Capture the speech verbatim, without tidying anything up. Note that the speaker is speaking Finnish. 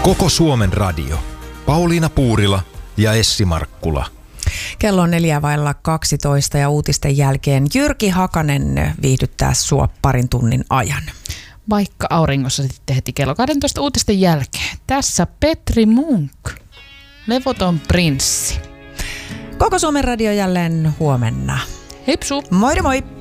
Koko Suomen radio. Pauliina Puurila ja Essi Markkula. Kello on neljä vailla kaksitoista ja uutisten jälkeen Jyrki Hakanen viihdyttää sua parin tunnin ajan. Vaikka auringossa sitten heti kello kaksitoista uutisten jälkeen. Tässä Petri Munk, levoton prinssi. Koko Suomen radio jälleen huomenna. Hipsu! Moi moi!